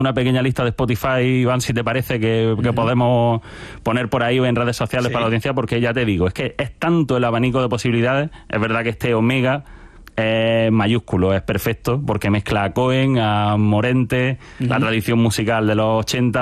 una pequeña lista de Spotify, Iván, si te parece, que podemos poner por ahí o en redes sociales para la audiencia, porque ya te digo, es que es tanto el abanico de posibilidades. Es verdad que este Omega es mayúsculo, es perfecto, porque mezcla a Cohen, a Morente, la tradición musical de los 80,